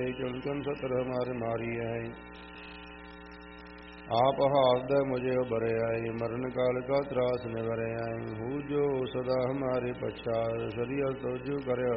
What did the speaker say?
आई, चुलकन सतर हमारे मारी आई। आप हाथ मुझे उबरे आई, मरण काल का त्रास निभर आई। हूँ जो सदा हमारे पश्चात, सरिया तोजु करे